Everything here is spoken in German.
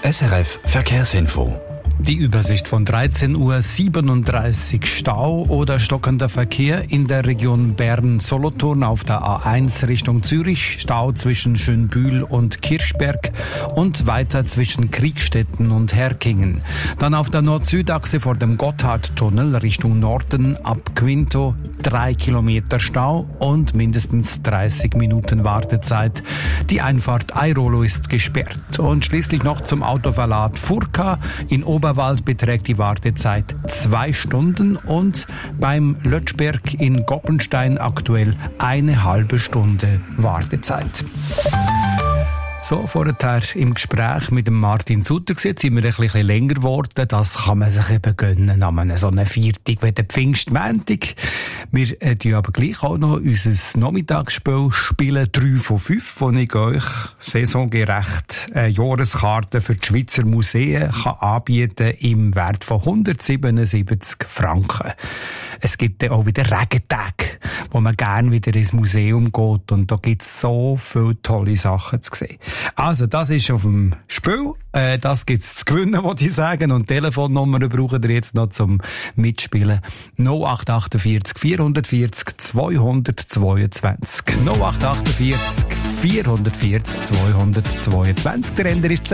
SRF Verkehrsinfo. Die Übersicht von 13:37 Uhr. Stau oder stockender Verkehr in der Region Bern-Solothurn auf der A1 Richtung Zürich. Stau zwischen Schönbühl und Kirchberg und weiter zwischen Kriegstetten und Herkingen. Dann auf der Nord-Süd-Achse vor dem Gotthardtunnel Richtung Norden ab Quinto 3 Kilometer Stau und mindestens 30 Minuten Wartezeit. Die Einfahrt Airolo ist gesperrt. Und schließlich noch zum Autoverlad Furka in Oberwald beträgt die Wartezeit 2 Stunden und beim Lötschberg in Goppenstein aktuell 1,5 Stunde Wartezeit. So, vorher im Gespräch mit dem Martin Sutter jetzt sind wir ein bisschen länger geworden. Das kann man sich eben gönnen an so einer Viertag wie der Pfingstmontag. Wir tun aber gleich auch noch unser Nachmittagsspiel spielen 3 von 5, wo ich euch saisongerecht Jahreskarten für die Schweizer Museen kann anbieten im Wert von 177 Franken. Es gibt dann auch wieder Regentage, wo man gerne wieder ins Museum geht und da gibt es so viele tolle Sachen zu sehen. Also, das ist auf dem Spiel. Das gibt's zu gewinnen, wollte ich sagen. Und Telefonnummern brauchen ihr jetzt noch zum Mitspielen. 0848 440 222. 0848 440 222. Der Ender ist